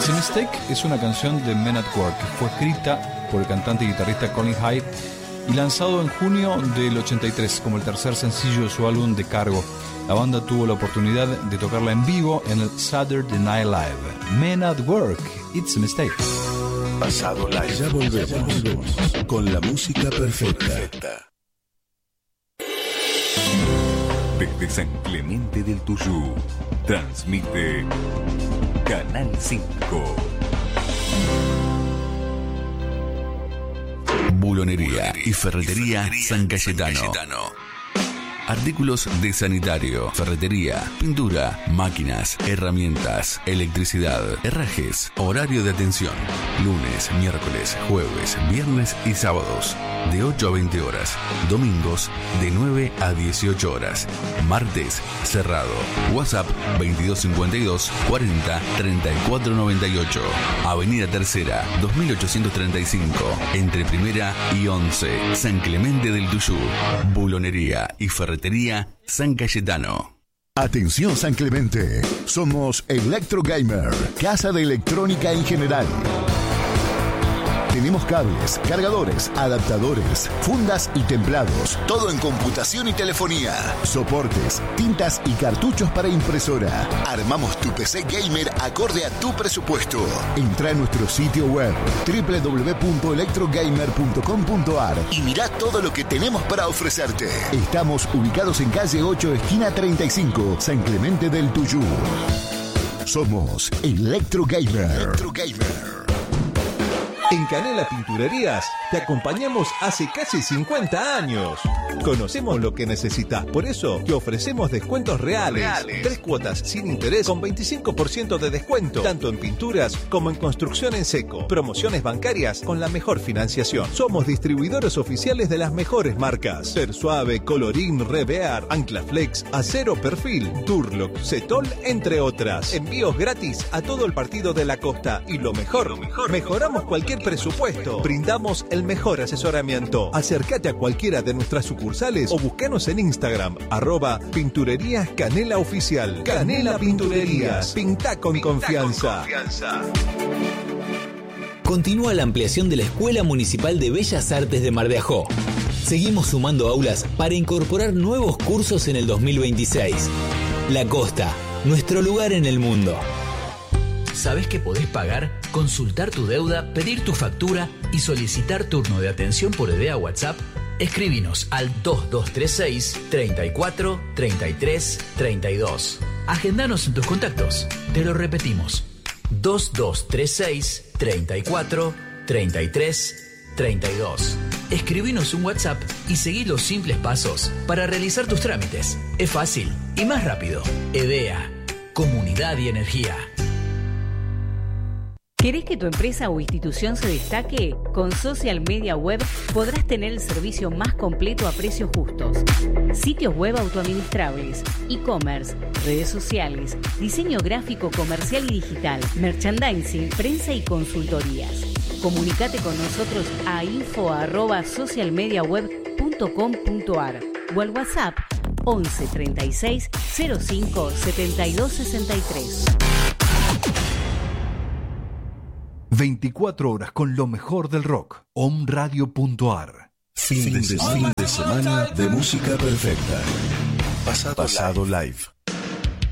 It's a Mistake es una canción de Men at Work que fue escrita por el cantante y guitarrista Colin Hyde y lanzado en junio del 83 como el tercer sencillo de su álbum De Cargo. La banda tuvo la oportunidad de tocarla en vivo en el Saturday Night Live. Men at Work, It's a Mistake. Pasado Live. Ya volvemos con la música perfecta. Desde San Clemente del Tuyú, transmite Canal 5. Bulonería y ferretería San Cayetano. Artículos de sanitario, ferretería, pintura, máquinas, herramientas, electricidad, herrajes, horario de atención. Lunes, miércoles, jueves, viernes y sábados, de 8 a 20 horas. Domingos, de 9 a 18 horas. Martes, cerrado. WhatsApp 2252 40 34 98. Avenida Tercera, 2835. Entre Primera y 11. San Clemente del Tuyú. Bulonería y ferretería San Cayetano. Atención San Clemente, somos Electro Gamer, casa de electrónica en general. Tenemos cables, cargadores, adaptadores, fundas y templados. Todo en computación y telefonía. Soportes, tintas y cartuchos para impresora. Armamos tu PC gamer acorde a tu presupuesto. Entra a nuestro sitio web www.electrogamer.com.ar y mirá todo lo que tenemos para ofrecerte. Estamos ubicados en calle 8, esquina 35, San Clemente del Tuyú. Somos Electro Gamer. En Canela Pinturerías te acompañamos hace casi 50 años. Conocemos lo que necesitas, por eso te ofrecemos descuentos reales. 3 cuotas sin interés con 25% de descuento, tanto en pinturas como en construcción en seco. Promociones bancarias con la mejor financiación. Somos distribuidores oficiales de las mejores marcas: Ser Suave, Colorín, Revear, Anclaflex, Acero Perfil, Durlock, Cetol, entre otras. Envíos gratis a todo el partido de la costa. Y lo mejor, mejoramos cualquier presupuesto. Brindamos el mejor asesoramiento. Acércate a cualquiera de nuestras sucursales o búscanos en Instagram, @Pinturerías Canela Oficial. Canela Pinturerías. Pinta con confianza. Continúa la ampliación de la Escuela Municipal de Bellas Artes de Mar de Ajó. Seguimos sumando aulas para incorporar nuevos cursos en el 2026. La Costa, nuestro lugar en el mundo. ¿Sabés que podés pagar, consultar tu deuda, pedir tu factura y solicitar turno de atención por EDEA WhatsApp? Escribinos al 2236 34 33 32. Agendanos en tus contactos. Te lo repetimos. 2236 34 33 32. Escribinos un WhatsApp y seguí los simples pasos para realizar tus trámites. Es fácil y más rápido. EDEA, Comunidad y Energía. ¿Querés que tu empresa o institución se destaque? Con Social Media Web podrás tener el servicio más completo a precios justos. Sitios web autoadministrables, e-commerce, redes sociales, diseño gráfico, comercial y digital, merchandising, prensa y consultorías. Comunicate con nosotros a info@socialmediaweb.com.ar o al WhatsApp 11 36 05 72 63. 24 horas con lo mejor del rock. omradio.ar. Fin de semana de música perfecta. Pasado Live.